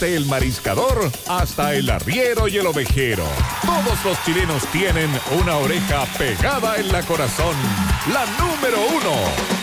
Desde el mariscador hasta el arriero y el ovejero. Todos los chilenos tienen una oreja pegada en la corazón. La número 1.